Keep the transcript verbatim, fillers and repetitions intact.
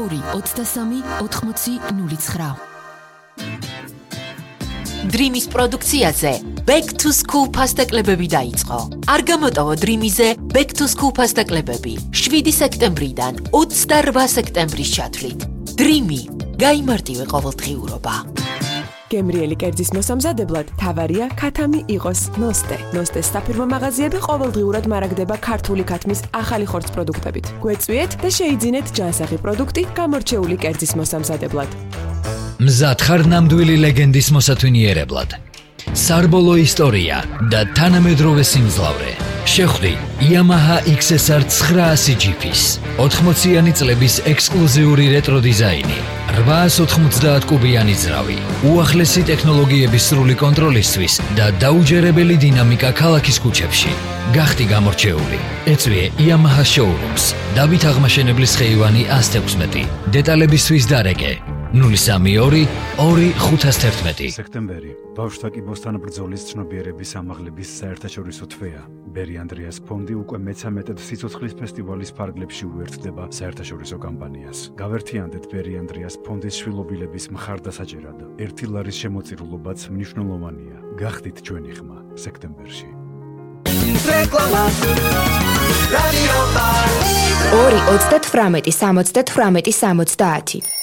ორი ოცდასამი ოთხმოცი ნული ცხრა. Dreamის პროდუქციაზე Back to School ფასტაკლებები დაიწყო. არ გამოტოვო Dreamize Back to School ფასტაკლებები შვიდი სექტემბრიდან ოცდაორმა სექტემბრის ჩათვლით. Dreamy გაიმარტივე ყოველდღიურობა. გემრიელი კერძის მოსამზადებლად თავარია ქათამი იყოს ნოსტე. ნოსტეს საფირმო მაღაზიები ყოველდღიურად მარაგდება ქართული ქათმის ახალი ხორცს პროდუქტებით. გვეწვიეთ და შეიძინეთ ჯანსაღი პროდუქტი გამორჩეული კერძის მოსამზადებლად. მზად ხარ ნამდვილი ლეგენდის მოსათვინიერებლად. სარბოლო ისტორია და თანამედროვე სიმძლავრე. შეხვდი Yamaha X S R ცხრაასი ჯიფის ოთხმოციანი წლების ექსკლუზიური რეტრო დიზაინი, რვაას ოთხმოცდაათ კუბიანი ძრავი, უახლესი ტექნოლოგიების სრული კონტროლისთვის და დაუჯერებელი დინამიკა ქალაქის ქუჩებში. გახდი გამორჩეული. ეწვიე Yamaha Showrooms. დავით აღმაშენებლის ხეივანი ას თექვსმეტი. დეტალებისთვის დარეკე ნული სამი ორი ორი ხუთას თერთმეტი. სექტემბერი ბავშვთა კიბოსთან ბრძოლის ცნობიერების ამაღლების საერთაშორისო თვეა. ბერი ანდრიას ფონდი უკვე მეცამეტედ სიცოცხლის ფესტივალის ფარგლებში უერთდება საერთაშორისო კამპანიას. გავერთიანდეთ ბერი ანდრიას ფონდის შვილობილების მხარდასაჭერად. ერთი ლარის შემოწირულობაც მნიშვნელოვანია. გახდით ჩვენი ხმა სექტემბერში. რეკლამა რადიო ბარ ორი ოცდათვრამეტი სამოცდათვრამეტი სამოცდაათი